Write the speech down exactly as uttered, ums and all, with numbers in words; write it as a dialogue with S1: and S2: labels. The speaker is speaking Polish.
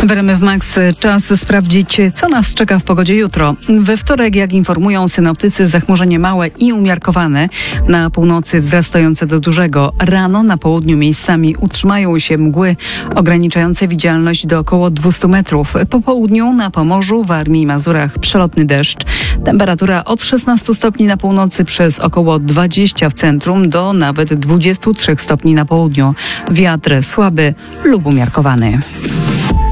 S1: W R M F Max czas sprawdzić, co nas czeka w pogodzie jutro. We wtorek, jak informują synoptycy, zachmurzenie małe i umiarkowane. Na północy wzrastające do dużego. Rano na południu miejscami utrzymają się mgły ograniczające widzialność do około dwieście metrów. Po południu na Pomorzu, Warmii i Mazurach przelotny deszcz. Temperatura od szesnastu stopni na północy przez około dwadzieścia w centrum do nawet dwudziestu trzech stopni na południu. Wiatr słaby lub umiarkowany.